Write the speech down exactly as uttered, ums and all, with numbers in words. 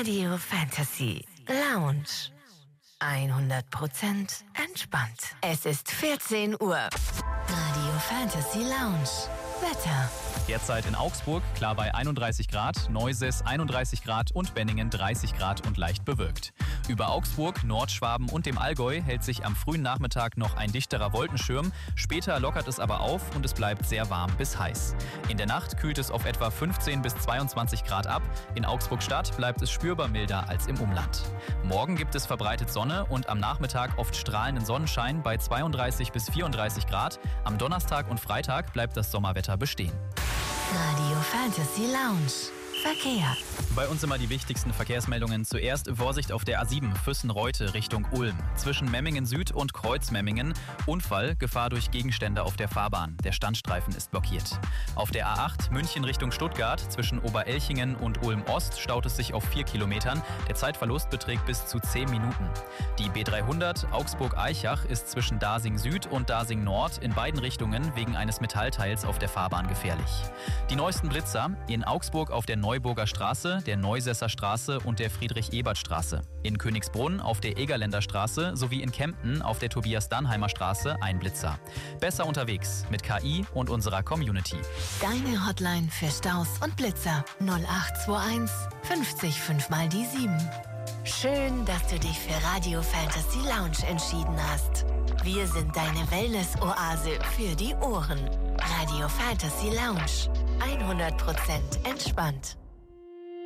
Radio Fantasy Lounge. hundert Prozent entspannt. Es ist vierzehn Uhr. Radio Fantasy Lounge. Wetter. Derzeit in Augsburg, klar bei einunddreißig Grad, Neuses einunddreißig Grad und Benningen dreißig Grad und leicht bewölkt. Über Augsburg, Nordschwaben und dem Allgäu hält sich am frühen Nachmittag noch ein dichterer Wolkenschirm. Später lockert es aber auf und es bleibt sehr warm bis heiß. In der Nacht kühlt es auf etwa fünfzehn bis zweiundzwanzig Grad ab. In Augsburg-Stadt bleibt es spürbar milder als im Umland. Morgen gibt es verbreitet Sonne und am Nachmittag oft strahlenden Sonnenschein bei zweiunddreißig bis vierunddreißig Grad. Am Donnerstag und Freitag bleibt das Sommerwetter bestehen. Radio Fantasy Lounge. Verkehr. Bei uns immer die wichtigsten Verkehrsmeldungen. Zuerst Vorsicht auf der A sieben Füssen-Reute Richtung Ulm. Zwischen Memmingen Süd und Kreuz-Memmingen. Unfall, Gefahr durch Gegenstände auf der Fahrbahn. Der Standstreifen ist blockiert. Auf der A acht München Richtung Stuttgart. Zwischen Oberelchingen und Ulm Ost staut es sich auf vier Kilometern. Der Zeitverlust beträgt bis zu zehn Minuten. Die B dreihundert Augsburg-Eichach ist zwischen Dasing Süd und Dasing Nord in beiden Richtungen wegen eines Metallteils auf der Fahrbahn gefährlich. Die neuesten Blitzer in Augsburg auf der Neuburger Straße, der Neusesser Straße und der Friedrich-Ebert-Straße. In Königsbrunn auf der Egerländer Straße sowie in Kempten auf der Tobias-Dannheimer Straße ein Blitzer. Besser unterwegs mit K I und unserer Community. Deine Hotline für Staus und Blitzer null acht zwei eins fünfzig fünf mal die sieben. Schön, dass du dich für Radio Fantasy Lounge entschieden hast. Wir sind deine Wellness-Oase für die Ohren. Radio Fantasy Lounge. hundert Prozent entspannt.